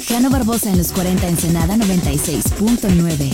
Jano Barbosa en los 40 Ensenada 96.9.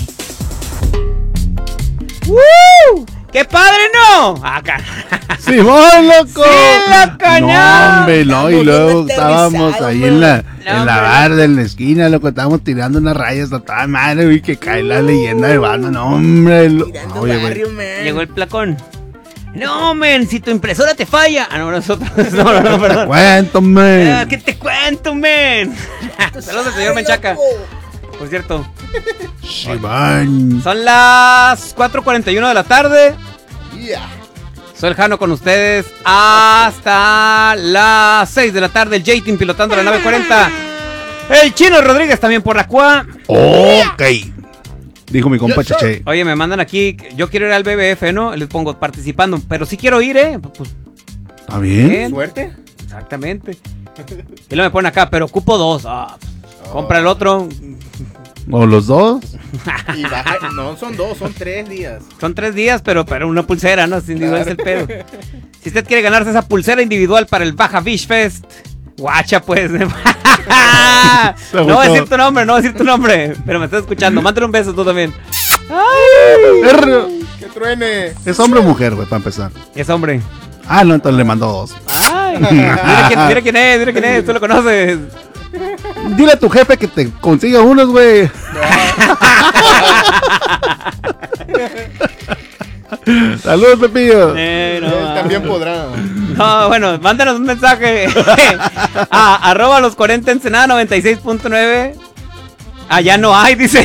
¡Woo! ¡Qué padre, no! Acá. ¡Simón, loco! ¡Sí, loco, no! No, hombre, no. Y luego bien estábamos aterrizado, ahí güey. en la hombre. barra, en la esquina, loco. Estábamos tirando unas rayas a toda madre, güey. Que cae la leyenda de Batman. No, hombre. Tirando Oye, güey. barrio, man. Llegó el placón. No, men, si tu impresora te falla. Ah, no, nosotros. No, perdón. Cuéntame. ¿Qué te cuento, men? Saludos al señor Menchaca. Por cierto, Simón. son las 4:41 de la tarde. Yeah. Soy el Jano con ustedes hasta las 6 de la tarde. El J-Team pilotando la nave 40. El Chino Rodríguez también por la CUA. Ok. Dijo mi compa Cheche. Oye, me mandan aquí, yo quiero ir al BBF, ¿no? Les pongo participando, pero sí quiero ir, ¿eh? Pues, ¿Está bien? bien. ¿Suerte? Exactamente. Y luego me ponen acá, pero ocupo 2. Compra el otro. ¿O los dos? Y baja, no son 2, son 3 días. Son 3 días, pero una pulsera, ¿no? Sin duda es el pedo. Si usted quiere ganarse esa pulsera individual para el Baja Fish Fest, guacha, pues. No voy a decir tu nombre, pero me estás escuchando. Mándale un beso tú también. ¡Que truene! ¿Es hombre o mujer, güey, para empezar? Es hombre. Ah, no, entonces le mandó 2. Ay, mira quién es, tú lo conoces. Dile a tu jefe que te consiga unos, güey. Saludos, Pepillo. Él No, también podrá. no, bueno, mándanos un mensaje a @los 40 Ensenada 96.9. Ya no hay, dice.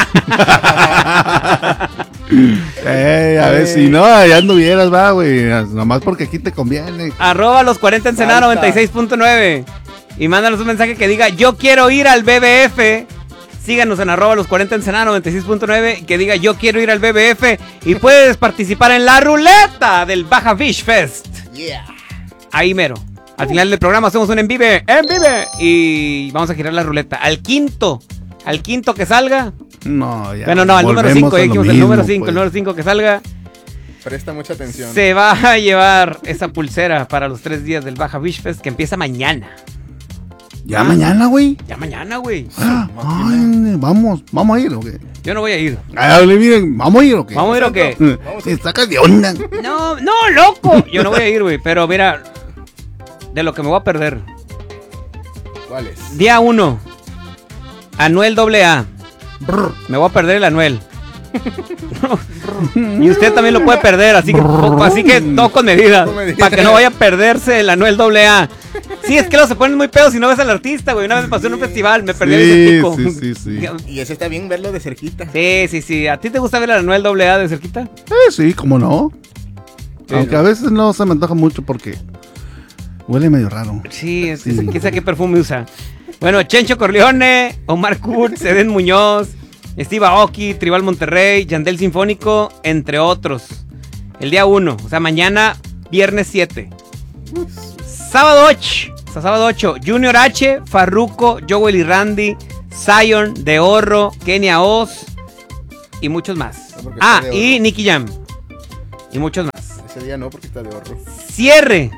A ver si no, allá anduvieras, va, güey. Nomás porque aquí te conviene. @los 40 Ensenada 96.9. Y mándanos un mensaje que diga: yo quiero ir al BBF. Síganos en @los 40 Ensenada 96.9. Que diga: yo quiero ir al BBF. Y puedes participar en la ruleta del Baja Fish Fest. Yeah. Ahí mero. Al final del programa hacemos un en vive. Y vamos a girar la ruleta. Al quinto que salga. No, ya. Bueno, no, al número 5. Ya dijimos el número 5. Pues. El número 5 que salga. Presta mucha atención. Se va a llevar esa pulsera para los 3 días del Baja Fish Fest que empieza mañana. Ya mañana, güey. Ya mañana, güey. Ay, vamos a ir, ¿o qué? Yo no voy a ir. Miren, ¿vamos a ir o qué? ¿Vamos a ir o qué? Se sacas de onda. No, loco. Yo no voy a ir, güey. Pero mira, de lo que me voy a perder. ¿Cuál es? Día 1. Anuel AA. Me voy a perder el Anuel. Y usted también lo puede perder, así que todo con medida. Para que no vaya a perderse el Anuel AA. Sí, es que luego se ponen muy pedos si no ves al artista, güey. Una vez me pasó en un festival, me perdí el pico. Sí. Y ese está bien verlo de cerquita. Sí. ¿A ti te gusta ver al Anuel AA de cerquita? Sí, cómo no. Sí, Aunque a veces no se me antoja mucho porque huele medio raro. Sí, quién sabe qué perfume usa. Bueno, Chencho Corleone, Omar Kurz, Eden Muñoz, Steve Aoki, Tribal Monterrey, Yandel Sinfónico, entre otros. El día 1, o sea, mañana, viernes 7. Sábado 8, Junior H, Farruko, Joel y Randy, Zion, De Horro, Kenia Oz y muchos más. No, porque está de Y horro. Nicky Jam. Y muchos más. Ese día no, porque está de horror. Cierre.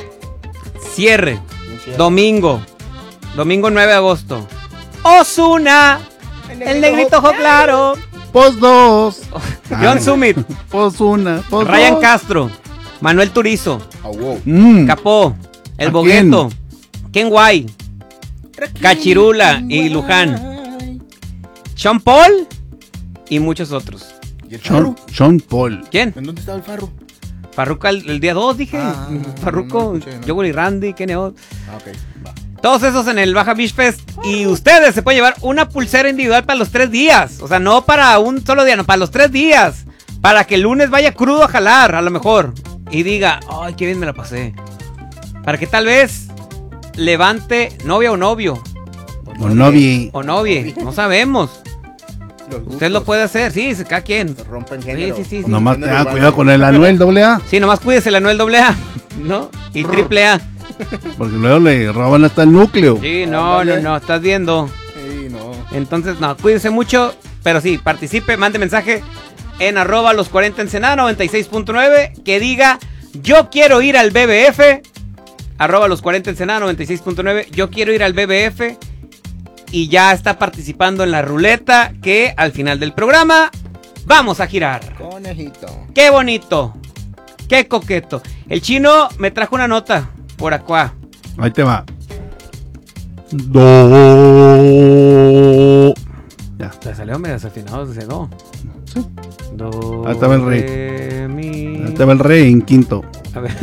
Domingo 9 de agosto. Ozuna. El negrito ojo claro. Pos 2. John Summit. Pos 1. Pos Ryan 2. Castro. Manuel Turizo. Oh, wow. Capó. El ¿A Bogueto. Ken Guay. Cachirula y Luján. Sean Paul. Y muchos otros. ¿Y el Farru? Sean Paul. ¿Quién? ¿En dónde estaba el Farru? Farruko el día 2, dije. Farruko, no escuché, ¿no? Joel y Randy, Kenia Oz. Ok, va. Todos esos en el Baja Beach Fest. Y ustedes se pueden llevar una pulsera individual para los 3 días. O sea, no para un solo día, no, para los 3 días. Para que el lunes vaya crudo a jalar, a lo mejor. Y diga, ay, qué bien me la pasé. Para que tal vez levante novia o novio. O novie. O novie, no sabemos. Usted lo puede hacer, sí, cada quien. Se rompen género. Sí. Nomás tenga cuidado con el Anuel AA. Sí, nomás cuídese el Anuel AA, ¿no? Y AAA. Porque luego le roban hasta el núcleo. Sí, no, estás viendo. Sí, no. Entonces, no, cuídense mucho, pero sí, participe, mande mensaje en @los 40 Ensenada 96.9 que diga, yo quiero ir al BBF, @los 40 Ensenada 96.9, yo quiero ir al BBF, y ya está participando en la ruleta que al final del programa vamos a girar. Conejito. ¡Qué bonito! ¡Qué coqueto! El chino me trajo una nota por acá. Ahí te va. Do. Ya. Le salió medio desafinado ese do. Sí. Do. Ahí estaba el rey. Re, mi. Ahí te va el rey en quinto. A ver.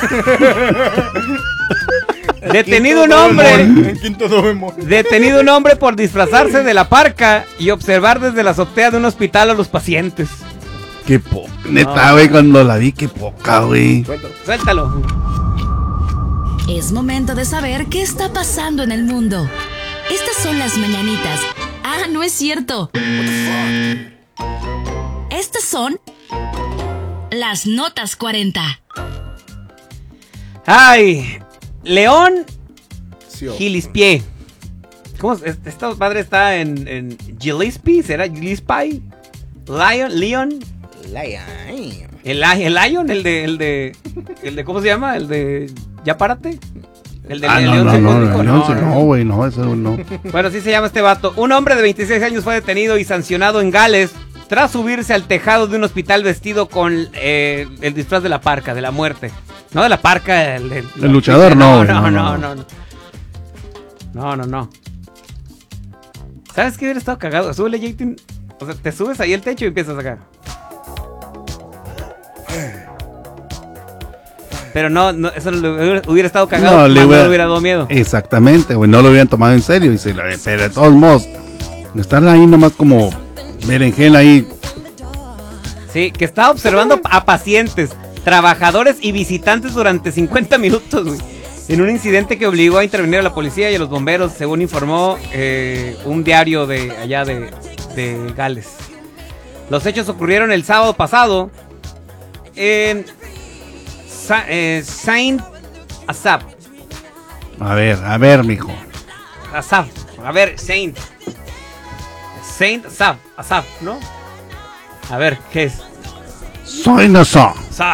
Detenido un hombre. En quinto do bemol. Detenido un hombre por disfrazarse de la parca y observar desde la azotea de un hospital a los pacientes. Qué poca. Neta, güey, cuando la vi, qué poca, güey. Suéltalo. Es momento de saber qué está pasando en el mundo. Estas son las mañanitas. Ah, no es cierto. Estas son las notas 40. Ay, León Sí, oh. Gillespie. ¿Cómo es? Esta madre está en Gillespie, ¿será Gillespie? Leon. El Lion, el de ¿cómo se llama? El de ¿ya párate? El de León Psicótico. No, güey, no, eso no. Bueno, así se llama este vato. Un hombre de 26 años fue detenido y sancionado en Gales tras subirse al tejado de un hospital vestido con el disfraz de la parca, de la muerte. No de la parca, el luchador, no. ¿Sabes qué hubiera estado cagado? Súbele, Jaytin. O sea, te subes ahí al techo y empiezas acá. Pero no, eso no le hubiera estado cagado. No, le hubiera dado miedo. Exactamente, güey, no lo hubieran tomado en serio. Pero de todos modos, estar ahí nomás como berenjena ahí. Sí, que estaba observando a pacientes, trabajadores y visitantes durante 50 minutos, güey. En un incidente que obligó a intervenir a la policía y a los bomberos, según informó un diario de allá de Gales. Los hechos ocurrieron el sábado pasado en Saint Asaph. A ver, mijo. Asaph. A ver, Saint Asaph, ¿no? A ver, ¿qué es? Soy naso.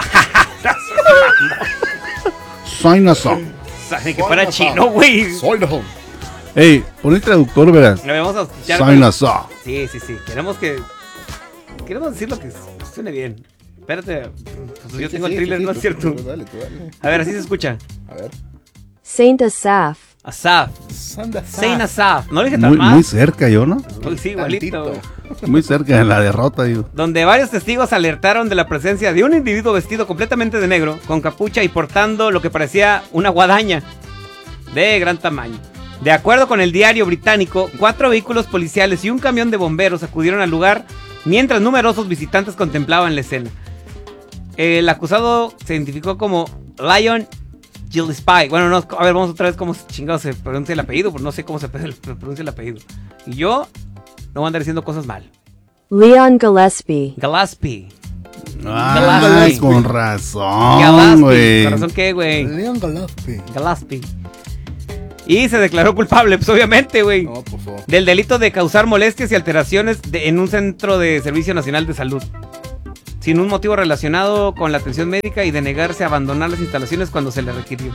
Soy naso. Ni que fuera chino, güey. Soy the home. Ey, pon el traductor, verás. Le vamos a escuchar. Soy naso. Sí. Queremos decir lo que suene bien. Espérate, pues yo tengo el thriller, ¿no es cierto? Tú dale. A ver, así se escucha. A ver. Saint Asaph. Asaph. Saint Asaph. No lo dije tan Muy, mal. muy cerca, yo, ¿no? Pues sí, igualito. Tantito. Muy cerca de la derrota, digo. Donde varios testigos alertaron de la presencia de un individuo vestido completamente de negro, con capucha y portando lo que parecía una guadaña de gran tamaño. De acuerdo con el diario británico, 4 vehículos policiales y un camión de bomberos acudieron al lugar, mientras numerosos visitantes contemplaban la escena. El acusado se identificó como Lion Gillespie. Bueno, no, a ver, vamos otra vez cómo chingado se pronuncia el apellido, porque no sé cómo se pronuncia el apellido. Y yo no voy a andar diciendo cosas mal. Leon Gillespie. Gillespie. Ay, con razón, Gillespie. güey. ¿Con razón qué, güey? Leon Gillespie. Gillespie. Y se declaró culpable, pues obviamente, güey. No, por favor. Del delito de causar molestias y alteraciones en un centro de Servicio Nacional de Salud, sin un motivo relacionado con la atención médica y de negarse a abandonar las instalaciones cuando se le requirió.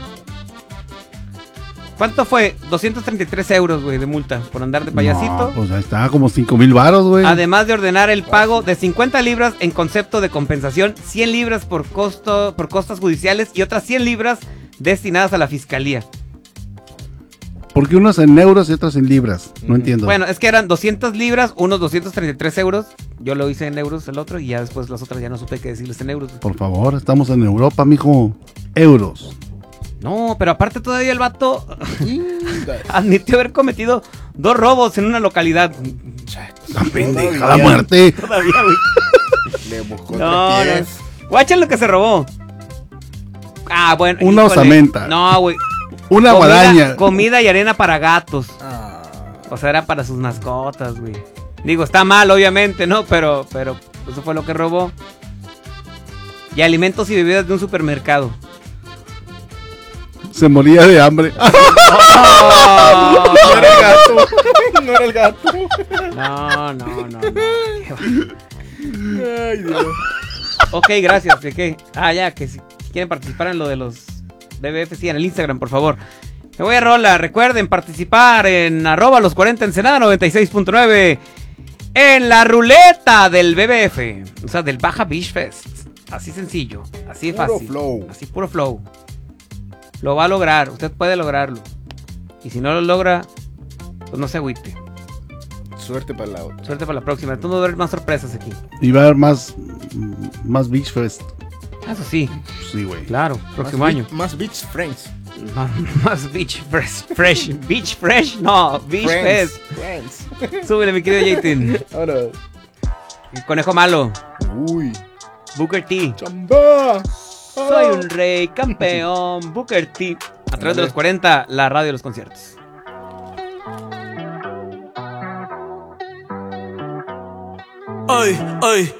¿Cuánto fue? 233 euros, güey, de multa por andar de payasito. No, pues ahí está, como 5,000 varos, güey. Además de ordenar el pago de 50 libras en concepto de compensación, 100 libras por costas judiciales y otras 100 libras destinadas a la fiscalía. ¿Por qué unos en euros y otros en libras? No entiendo. Bueno, es que eran 200 libras, unos 233 euros. Yo lo hice en euros el otro y ya después las otras ya no supe qué decirles en euros. Por favor, estamos en Europa, mijo. Euros. No, pero aparte todavía el vato admitió haber cometido 2 robos en una localidad. La pendeja, la muerte. Todavía, güey. Le buscó No, 3 no. pies. Guachen lo que se robó. Ah, bueno. Una híjole. osamenta. No, güey. Una guadaña. Comida y arena para gatos. Ah, O sea, era para sus mascotas, güey. Digo, está mal, obviamente, ¿no? Pero eso fue lo que robó. Y alimentos y bebidas de un supermercado. Se moría de hambre. Oh, no era el gato. No era el gato. no. Qué va- Ay, Dios. Ok, gracias. ¿De qué? Ah, ya, que si quieren participar en lo de los BBF, sí, en el Instagram, por favor. Me voy a rola. Recuerden participar en @los40 Ensenada 96.9 en la ruleta del BBF. O sea, del Baja Beach Fest. Así sencillo, así de Puro fácil. flow. Así puro flow. Lo va a lograr, usted puede lograrlo. Y si no lo logra, pues no se agüite. Suerte para la otra. Suerte para la próxima. Entonces no va a haber más sorpresas aquí. Y va a haber más Beach Fest. Eso sí, Sí, güey. claro, próximo Más año. Más Beach Friends. Más Beach Fresh. Beach Fresh, no, Beach Fest. Friends. Súbele, mi querido Jaytin. Ahora. El conejo malo. Uy. Booker T. Chamba. Soy un rey campeón. Booker T. A través de los 40, la radio de los conciertos. Ay, ay,